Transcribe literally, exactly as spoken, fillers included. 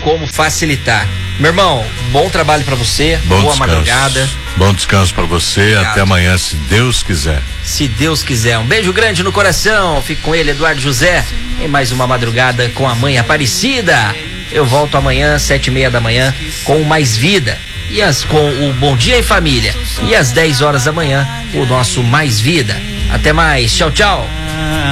como facilitar. Meu irmão, bom trabalho pra você, bom boa descanso. madrugada. Bom descanso pra você, obrigado. Até amanhã, se Deus quiser. Se Deus quiser. Um beijo grande no coração. Fico com ele, Eduardo José, em mais uma madrugada com a mãe Aparecida. Eu volto amanhã, sete e meia da manhã, com Mais Vida. E as, com o Bom Dia em Família. E às dez horas da manhã, o nosso Mais Vida. Até mais. Tchau, tchau.